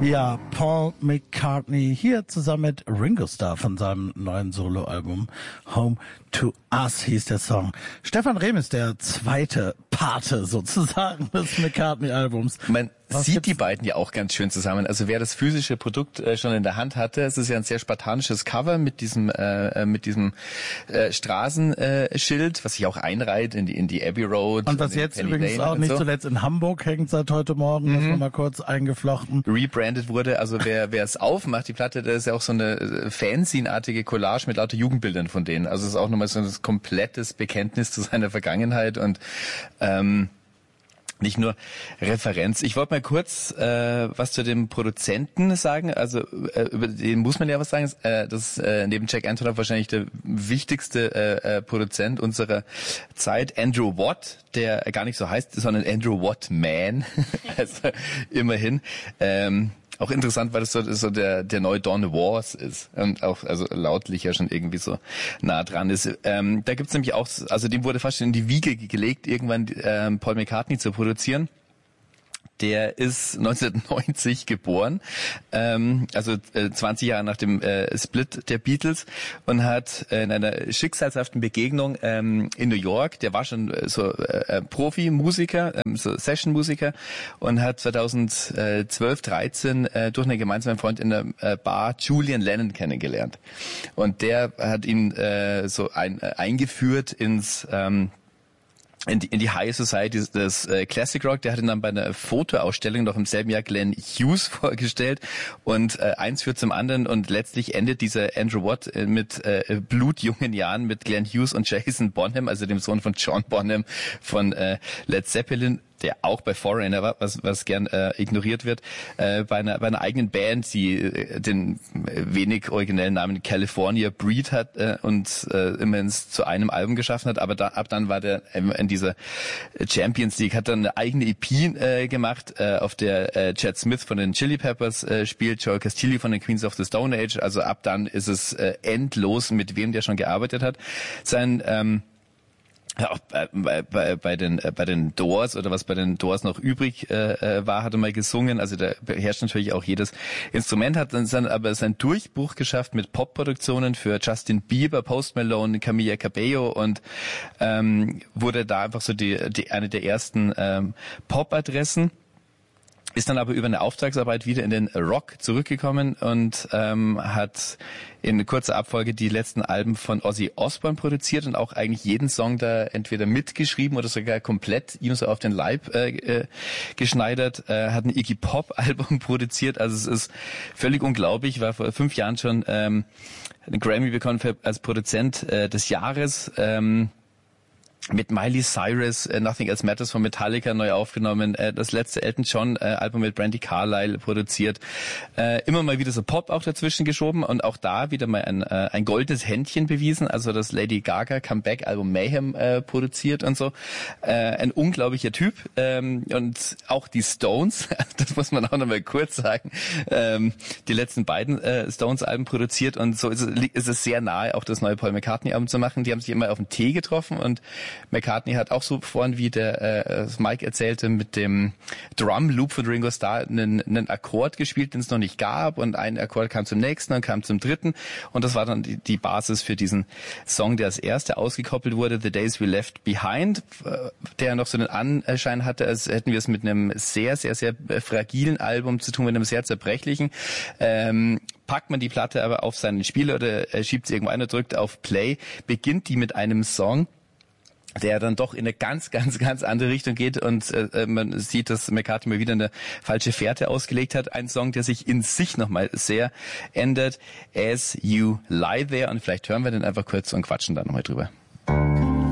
Ja, Paul McCartney hier zusammen mit Ringo Starr von seinem neuen Soloalbum Home to Us hieß der Song. Stefan Rehm ist der zweite Pate sozusagen des McCartney-Albums. Man sieht die beiden ja auch ganz schön zusammen. Also wer das physische Produkt schon in der Hand hatte, es ist ja ein sehr spartanisches Cover mit diesem Straßenschild, was sich auch einreiht in die Abbey Road. Und was jetzt übrigens auch nicht zuletzt in Hamburg hängt seit heute Morgen, das noch mal kurz eingeflochten. Rebranded wurde, also wer es aufmacht, die Platte, das ist ja auch so eine Fanzine-artige Collage mit lauter Jugendbildern von denen. Also es ist auch nochmal so ein komplettes Bekenntnis zu seiner Vergangenheit und nicht nur Referenz. Ich wollte mal kurz was zu dem Produzenten sagen. Also über den muss man ja was sagen. Das ist neben Jack Antonoff wahrscheinlich der wichtigste Produzent unserer Zeit. Andrew Watt, der gar nicht so heißt, sondern Andrew Watt Man. Also immerhin. Auch interessant, weil das so der neue Dawn Wars ist und auch also lautlich ja schon irgendwie so nah dran ist. Da gibt's nämlich auch, also dem wurde fast schon in die Wiege gelegt, irgendwann Paul McCartney zu produzieren. Der ist 1990 geboren, also 20 Jahre nach dem Split der Beatles und hat in einer schicksalshaften Begegnung in New York, der war schon so Profi-Musiker, so Session-Musiker und hat 2012, 13 durch einen gemeinsamen Freund in der Bar Julian Lennon kennengelernt. Und der hat ihn so eingeführt in die High Society des Classic Rock. Der hat ihn dann bei einer Fotoausstellung noch im selben Jahr Glenn Hughes vorgestellt und eins führt zum anderen und letztlich endet dieser Andrew Watt mit blutjungen Jahren mit Glenn Hughes und Jason Bonham, also dem Sohn von John Bonham von Led Zeppelin, der auch bei Foreigner war, was gern ignoriert wird, bei einer eigenen Band, die den wenig originellen Namen California Breed hat und immerhin zu einem Album geschaffen hat, aber ab dann war der in dieser Champions League, hat dann eine eigene EP gemacht, auf der Chad Smith von den Chili Peppers spielt, Joel Castillo von den Queens of the Stone Age, also ab dann ist es endlos, mit wem der schon gearbeitet hat. Sein ja, auch bei den Doors oder was bei den Doors noch übrig war, hat er mal gesungen. Also der beherrscht natürlich auch jedes Instrument, hat dann aber seinen Durchbruch geschafft mit Popproduktionen für Justin Bieber, Post Malone, Camila Cabello und wurde da einfach so eine der ersten Pop-Adressen. Ist dann aber über eine Auftragsarbeit wieder in den Rock zurückgekommen und hat in kurzer Abfolge die letzten Alben von Ozzy Osbourne produziert und auch eigentlich jeden Song da entweder mitgeschrieben oder sogar komplett ihm so auf den Leib geschneidert. Hat ein Iggy Pop Album produziert, also es ist völlig unglaublich, war vor 5 Jahren schon einen Grammy bekommen als Produzent des Jahres. Mit Miley Cyrus, Nothing Else Matters von Metallica neu aufgenommen, das letzte Elton John Album mit Brandi Carlile produziert, immer mal wieder so Pop auch dazwischen geschoben und auch da wieder mal ein goldenes Händchen bewiesen, also das Lady Gaga Comeback Album Mayhem produziert und so, ein unglaublicher Typ und auch die Stones, das muss man auch noch mal kurz sagen, die letzten beiden Stones Alben produziert und so ist es sehr nahe, auch das neue Paul McCartney Album zu machen. Die haben sich immer auf den Tee getroffen und McCartney hat auch so vorhin, wie der Mike erzählte, mit dem Drum Loop von Ringo Starr einen Akkord gespielt, den es noch nicht gab und ein Akkord kam zum nächsten und kam zum dritten und das war dann die Basis für diesen Song, der als erster ausgekoppelt wurde, The Days We Left Behind, der noch so einen Anschein hatte, als hätten wir es mit einem sehr, sehr, sehr fragilen Album zu tun, mit einem sehr zerbrechlichen. Packt man die Platte aber auf seinen Spieler oder schiebt sie irgendwo ein und drückt auf Play, beginnt die mit einem Song, der dann doch in eine ganz, ganz, ganz andere Richtung geht und man sieht, dass McCartney mal wieder eine falsche Fährte ausgelegt hat. Ein Song, der sich in sich nochmal sehr ändert. As You Lie There und vielleicht hören wir den einfach kurz und quatschen da nochmal drüber.